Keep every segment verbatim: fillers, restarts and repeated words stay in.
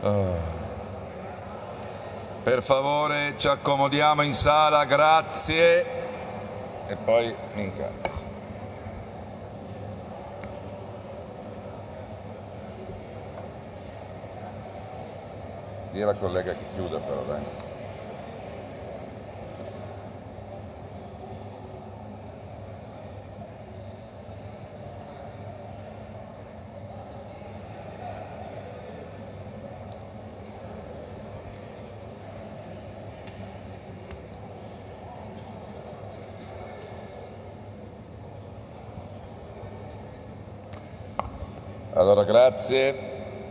Uh. Per favore ci accomodiamo in sala, grazie. E poi mi incazzo. Dì alla collega che chiuda però, dai. Allora, grazie.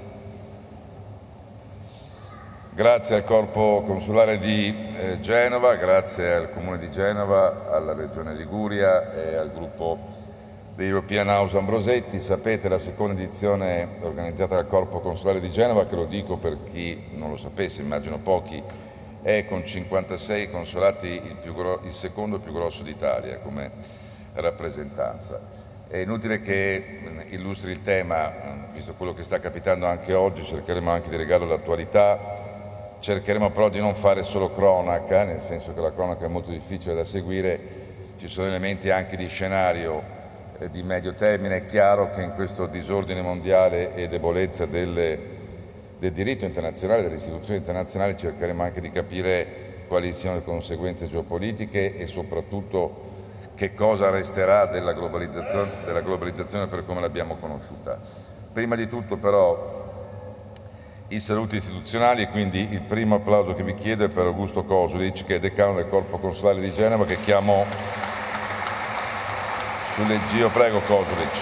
Grazie al Corpo Consolare di eh, Genova, grazie al Comune di Genova, alla Regione Liguria e al gruppo di European House Ambrosetti. Sapete, la seconda edizione organizzata dal Corpo Consolare di Genova, che lo dico per chi non lo sapesse, immagino pochi, è con cinquantasei consolati il, più il secondo più grosso d'Italia come rappresentanza. È inutile che illustri il tema, visto quello che sta capitando anche oggi, cercheremo anche di legarlo all'attualità, cercheremo però di non fare solo cronaca, nel senso che la cronaca è molto difficile da seguire, ci sono elementi anche di scenario eh, di medio termine. È chiaro che in questo disordine mondiale e debolezza del, del diritto internazionale, delle istituzioni internazionali, cercheremo anche di capire quali siano le conseguenze geopolitiche e soprattutto che cosa resterà della globalizzazione, della globalizzazione per come l'abbiamo conosciuta. Prima di tutto però i saluti istituzionali, e quindi il primo applauso che vi chiedo è per Augusto Kosulic, che è decano del Corpo Consolare di Genova, che chiamo sul leggio. Prego Kosulic.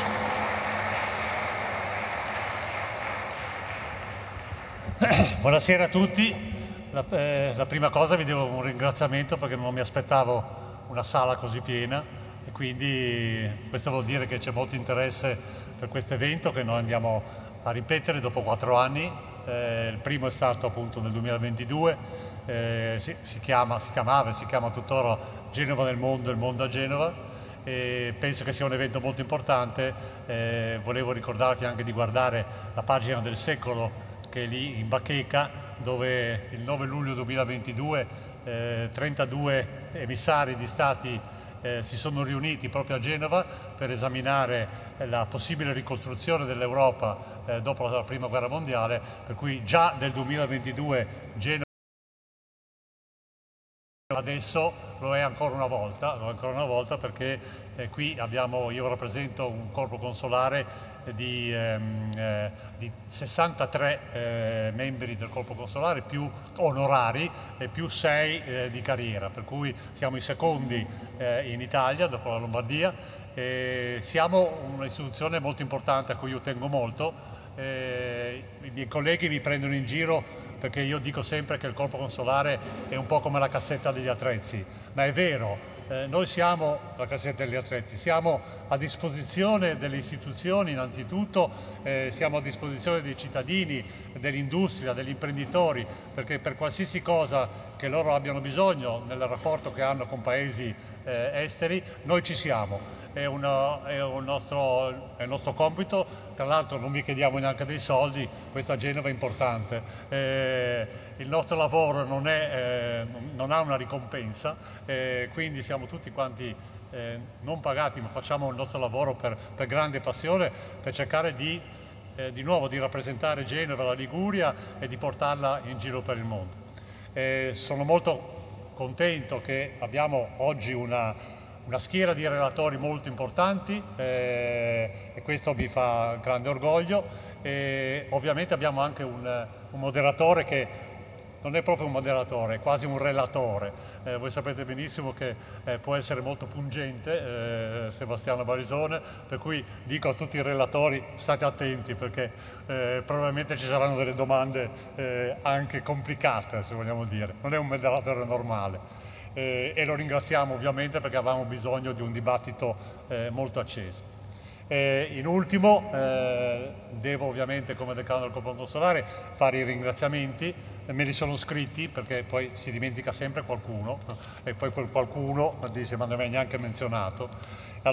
Buonasera a tutti. La, eh, la prima cosa vi devo un ringraziamento perché non mi aspettavo una sala così piena e quindi questo vuol dire che c'è molto interesse per questo evento che noi andiamo a ripetere dopo quattro anni. Eh, il primo è stato appunto nel duemilaventidue, eh, si, si, chiama, si chiamava e si chiama tuttora Genova nel mondo, il mondo a Genova, e penso che sia un evento molto importante. Eh, volevo ricordarvi anche di guardare la pagina del secolo che è lì in bacheca, dove il nove luglio duemilaventidue eh, trentadue emissari di stati eh, si sono riuniti proprio a Genova per esaminare la possibile ricostruzione dell'Europa eh, dopo la prima guerra mondiale, per cui già nel duemilaventidue Genova adesso lo è ancora una volta, lo è ancora una volta perché eh, qui abbiamo, io rappresento un corpo consolare di, ehm, eh, di sessantatré eh, membri del corpo consolare, più onorari e più sei eh, di carriera, per cui siamo i secondi eh, in Italia dopo la Lombardia. E siamo un'istituzione molto importante a cui io tengo molto. Eh, i miei colleghi mi prendono in giro perché io dico sempre che il corpo consolare è un po' come la cassetta degli attrezzi, ma è vero. Eh, noi siamo la cassetta degli attrezzi, siamo a disposizione delle istituzioni innanzitutto, eh, siamo a disposizione dei cittadini, dell'industria, degli imprenditori, perché per qualsiasi cosa che loro abbiano bisogno nel rapporto che hanno con paesi eh, esteri, noi ci siamo. È, una, è, un nostro, è il nostro compito, tra l'altro non vi chiediamo neanche dei soldi, questa Genova è importante. Eh, il nostro lavoro non, è, eh, non ha una ricompensa, eh, quindi siamo tutti quanti eh, non pagati, ma facciamo il nostro lavoro per, per grande passione, per cercare di, eh, di nuovo di rappresentare Genova, la Liguria e di portarla in giro per il mondo. Eh, sono molto contento che abbiamo oggi una una schiera di relatori molto importanti eh, e questo mi fa grande orgoglio. E ovviamente abbiamo anche un, un moderatore che non è proprio un moderatore, è quasi un relatore. Eh, voi sapete benissimo che eh, può essere molto pungente eh, Sebastiano Barisone, per cui dico a tutti i relatori state attenti perché eh, probabilmente ci saranno delle domande eh, anche complicate, se vogliamo dire. Non è un moderatore normale. Eh, e lo ringraziamo ovviamente perché avevamo bisogno di un dibattito eh, molto acceso. Eh, in ultimo eh, devo ovviamente come decano del Corpo Consolare fare i ringraziamenti, eh, me li sono scritti perché poi si dimentica sempre qualcuno e poi quel qualcuno dice ma non mi hai neanche menzionato.